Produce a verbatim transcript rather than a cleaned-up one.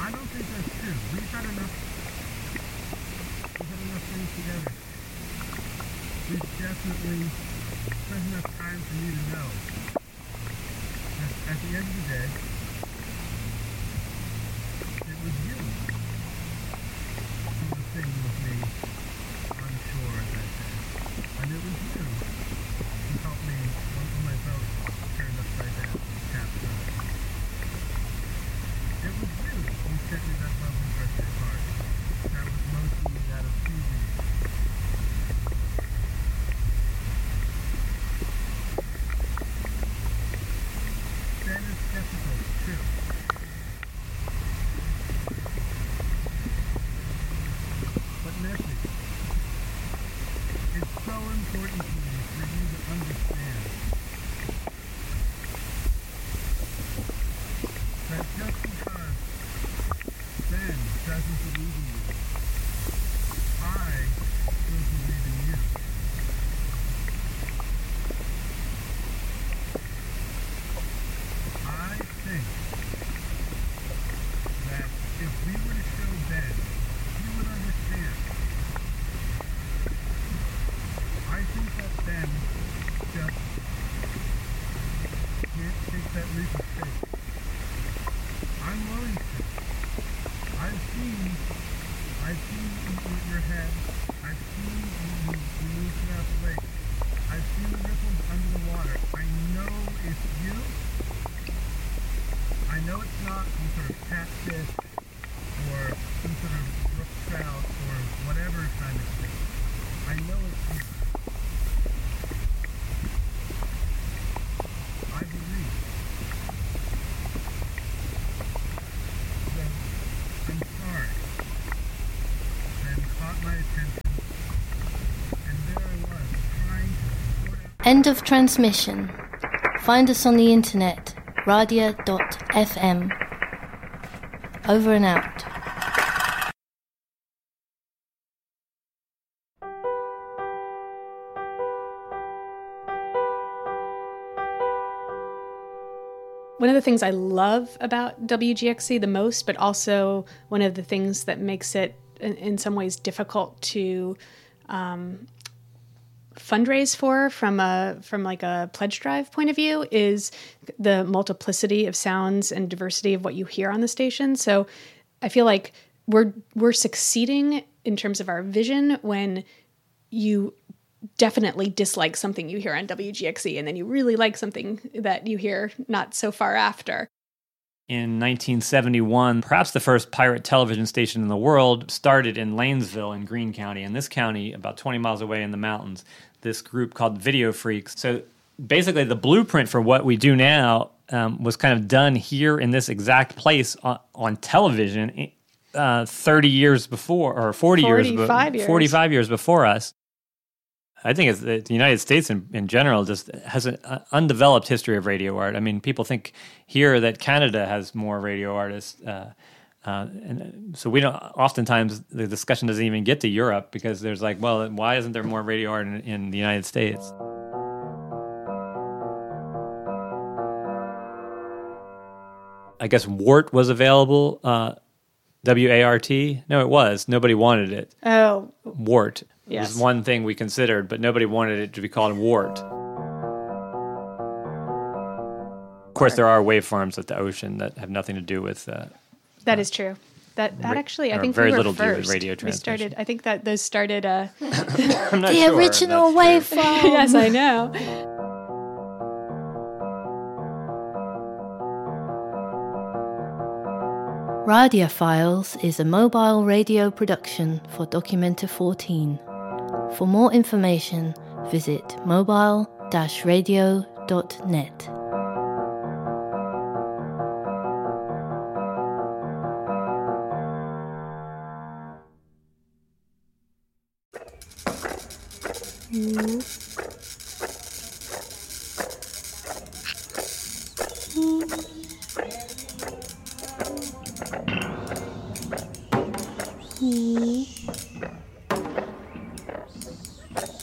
I don't think that's true. We've had enough, we've had enough things together. We've definitely spent enough time for me to know that at the end of the day, it was you who was singing with me on the shore, as I said. And it was you who helped me when my boat turned upside down and capsized. It was you who sent me that lovely birthday card that was mostly made out of seaweed. Ben is skeptical, too. But Nessie, it's so important to me for you to understand that just because Ben doesn't believe in you, I still believe in you. I think that if we were to show Ben, he would understand. I think that Ben just can't take that leap of faith. I'm willing to. I've seen, I've seen you eat your head. I've seen you, you, you move throughout the lake. I've seen the ripples under the water. I know it's you. I know it's not some sort of catfish or some sort of brook trout or whatever kind of thing. I know it's you. I believe. So, I'm sorry. Ben caught my attention, and there I was, trying to sort out... End of transmission. Find us on the internet, radia dot f m. Over and out. One of the things I love about W G X C the most, but also one of the things that makes it in, in some ways difficult to um, fundraise for from a from like a pledge drive point of view, is the multiplicity of sounds and diversity of what you hear on the station. So I feel like we're we're succeeding in terms of our vision when you definitely dislike something you hear on W G X C, and then you really like something that you hear not so far after. In nineteen seventy-one, perhaps the first pirate television station in the world started in Lanesville in Greene County. In this county, about twenty miles away in the mountains, this group called Video Freaks. So basically the blueprint for what we do now um, was kind of done here in this exact place on, on television uh, thirty years before, or forty years, years. forty-five years before us. I think it's, the United States in, in general just has an undeveloped history of radio art. I mean, people think here that Canada has more radio artists. Uh, uh, and so we don't, oftentimes the discussion doesn't even get to Europe because there's like, well, why isn't there more radio art in, in the United States? I guess WART was available, uh, W A R T. No, it was. Nobody wanted it. Oh. WART. Yes. It was one thing we considered, but nobody wanted it to be called WART. Of course, there are waveforms at the ocean that have nothing to do with... Uh, that is true. That that ra- actually, I or think very we were little first. to do with radio we transmission. started, I think that those started... Uh, I'm not The sure original that's true. waveform. yes, I know. Radiophiles is a mobile radio production for Documenta fourteen. For more information, visit mobile dash radio dot net. Mm.